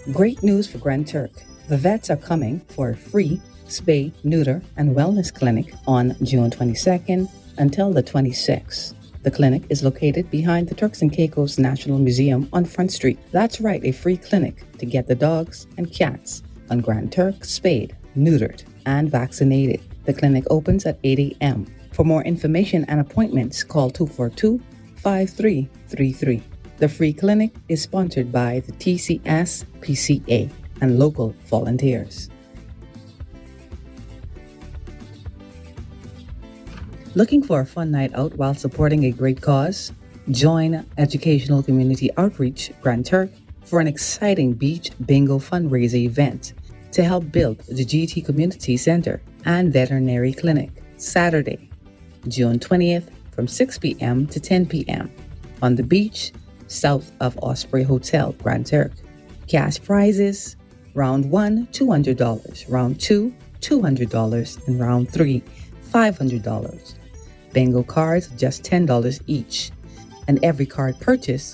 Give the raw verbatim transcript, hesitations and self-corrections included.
Great news for Grand Turk. The vets are coming for a free spay, neuter, and wellness clinic on June twenty-second until the twenty-sixth. The clinic is located behind the Turks and Caicos National Museum on Front Street. That's right, a free clinic to get the dogs and cats on Grand Turk spayed, neutered, and vaccinated. The clinic opens at eight a.m. For more information and appointments, call two four two, five three three three. The free clinic is sponsored by the T C S P C A and local volunteers. Looking for a fun night out while supporting a great cause? Join Educational Community Outreach Grand Turk for an exciting beach bingo fundraiser event to help build the G T Community Center and Veterinary Clinic, Saturday, June twentieth from six p.m. to ten p.m. on the beach south of Osprey Hotel, Grand Turk. Cash prizes, round one, two hundred dollars, round two, two hundred dollars, and round three, five hundred dollars. Bingo cards, just ten dollars each, and every card purchase